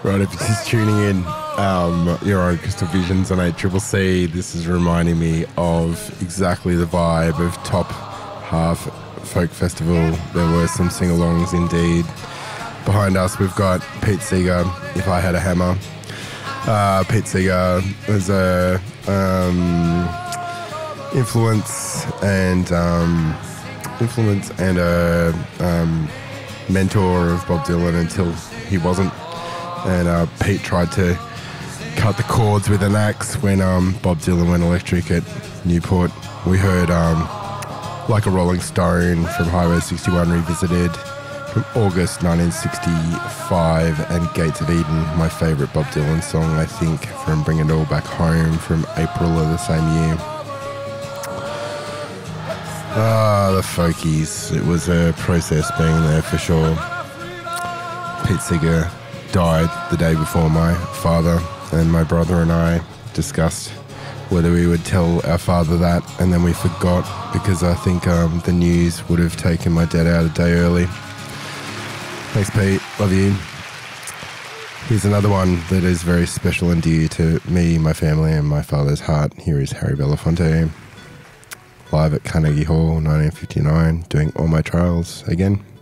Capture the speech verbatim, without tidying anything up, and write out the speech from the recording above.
Right, if you're just tuning in, um, you're on Crystal Visions on eight C C C. This is reminding me of exactly the vibe of Top Half Folk Festival. There were some sing-alongs indeed. Behind us, we've got Pete Seeger, If I Had a Hammer. Uh, Pete Seeger was a um, influence and um, influence and a um, mentor of Bob Dylan until he wasn't. And uh, Pete tried to cut the cords with an axe when um, Bob Dylan went electric at Newport. We heard um, Like a Rolling Stone from Highway sixty-one Revisited from August nineteen sixty-five, and Gates of Eden, my favourite Bob Dylan song, I think, from Bring It All Back Home from April of the same year. Ah, the folkies. It was a process being there for sure. Pete Seeger died the day before my father, and my brother and I discussed whether we would tell our father that, and then we forgot because I think um, the news would have taken my dad out a day early. Thanks, Pete. Love you. Here's another one that is very special and dear to me, my family, and my father's heart. Here is Harry Belafonte, live at Carnegie Hall, nineteen fifty-nine, doing All My Trials again.